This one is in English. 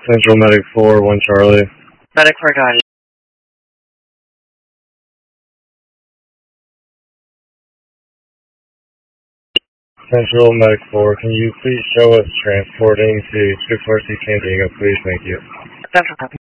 Central Medic 4, 1 Charlie. Medic 4, got it. Central Medic 4, can you please show us transporting to 646 San Diego, please? Thank you. Central, copy.